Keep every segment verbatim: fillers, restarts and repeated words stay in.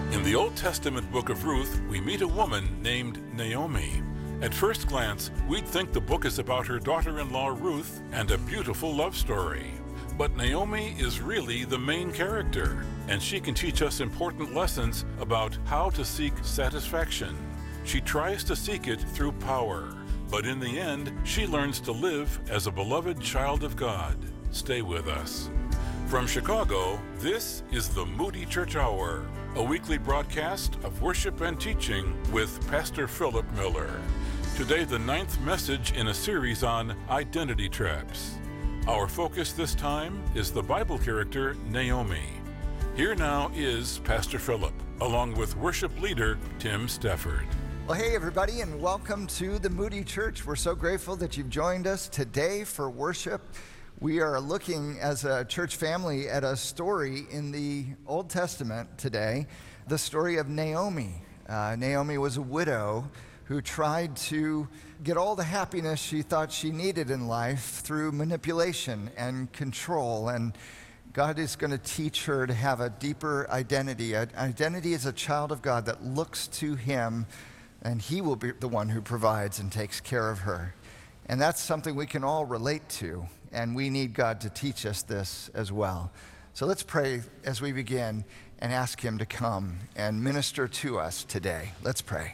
In the Old Testament book of Ruth, we meet a woman named Naomi. At first glance, we'd think the book is about her daughter-in-law Ruth and a beautiful love story. But Naomi is really the main character, and she can teach us important lessons about how to seek satisfaction. She tries to seek it through power, but in the end, she learns to live as a beloved child of God. Stay with us. From Chicago, this is the Moody Church Hour, a weekly broadcast of worship and teaching with Pastor Philip Miller. Today, the ninth message in a series on identity traps. Our focus this time is the Bible character Naomi. Here now is Pastor Philip, along with worship leader Tim Stefford. Well, hey everybody, and welcome to the Moody Church. We're so grateful that you've joined us today for worship. We are looking as a church family at a story in the Old Testament today, the story of Naomi. Uh, Naomi was a widow who tried to get all the happiness she thought she needed in life through manipulation and control. And God is going to teach her to have a deeper identity, an identity as a child of God that looks to Him, and He will be the one who provides and takes care of her. And that's something we can all relate to, and we need God to teach us this as well. So let's pray as we begin and ask Him to come and minister to us today. Let's pray.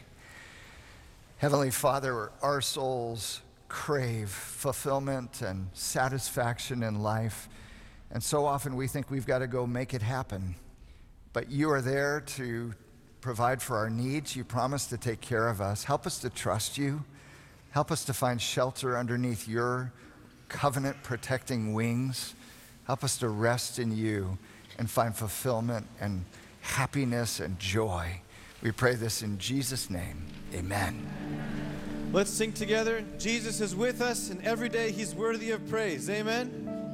Heavenly Father, our souls crave fulfillment and satisfaction in life, and so often we think we've got to go make it happen. But you are there to provide for our needs. You promise to take care of us. Help us to trust you. Help us to find shelter underneath your covenant-protecting wings. Help us to rest in you and find fulfillment and happiness and joy. We pray this in Jesus' name. Amen. Let's sing together. Jesus is with us, and every day He's worthy of praise. Amen.